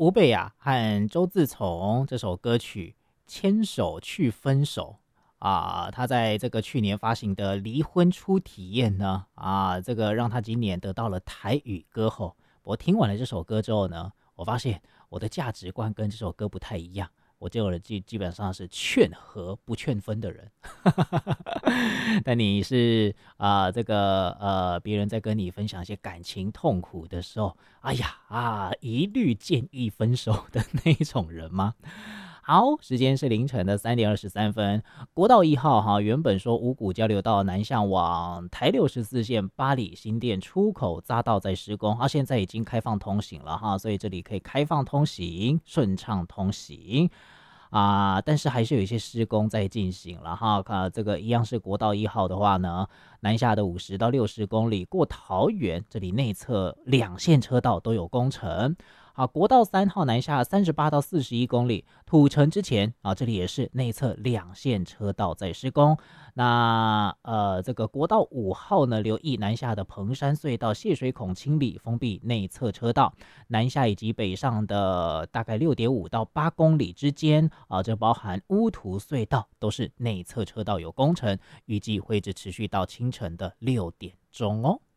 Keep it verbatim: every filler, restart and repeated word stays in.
吴蓓雅和周自从这首歌曲牵手去分手啊，他在这个去年发行的离婚初体验呢，啊，这个让他今年得到了台语歌后。我听完了这首歌之后呢，我发现我的价值观跟这首歌不太一样，我这种人基基本上是劝和不劝分的人。但你是啊、呃这个呃，别人在跟你分享一些感情痛苦的时候，哎呀啊，一律建议分手的那一种人吗？好，时间是凌晨的三点二十三分。国道一号哈，原本说五股交流道南向往台六十四线八里新店出口匝道在施工，啊，现在已经开放通行了哈，所以这里可以开放通行，顺畅通行。啊，但是还是有一些施工在进行了哈。看这个一样是国道一号的话呢，南下的五十到六十公里过桃园，这里内侧两线车道都有工程。好，国道三号南下三十八到四十一公里，土城之前啊，这里也是内侧两线车道在施工。那呃，这个国道五号呢，留意南下的彭山隧道泄水孔清理，封闭内侧车道。南下以及北上的大概六点五到八公里之间啊，这包含乌涂隧道都是内侧车道有工程，预计会一直持续到清晨的六点钟哦。